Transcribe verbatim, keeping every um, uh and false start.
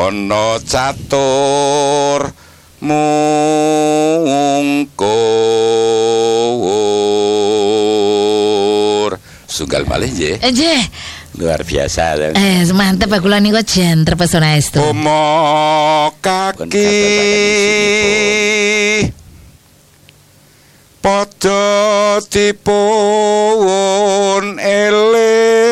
ana catur mungkur. Sunggal malih nggih. Nggih. Luar biasa. Eh, mantep kula niku jen terpesona estu. Pomo kaki padha dipun eling